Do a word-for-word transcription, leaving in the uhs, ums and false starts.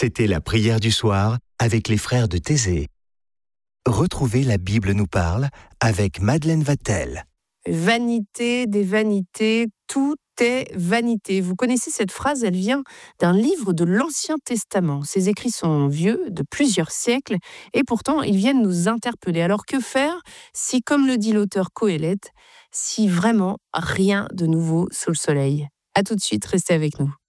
C'était la prière du soir avec les frères de Thésée. Retrouvez La Bible nous parle avec Madeleine Vatel. Vanité des vanités, tout est vanité. Vous connaissez cette phrase, elle vient d'un livre de l'Ancien Testament. Ces écrits sont vieux, de plusieurs siècles, et pourtant ils viennent nous interpeller. Alors que faire si, comme le dit l'auteur Qoéleth, si vraiment rien de nouveau sous le soleil? À tout de suite, restez avec nous.